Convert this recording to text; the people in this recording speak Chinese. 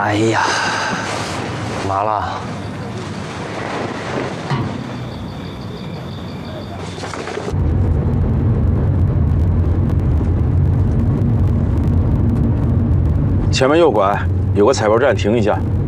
哎呀，麻了。 前面右拐有个彩票站，停一下。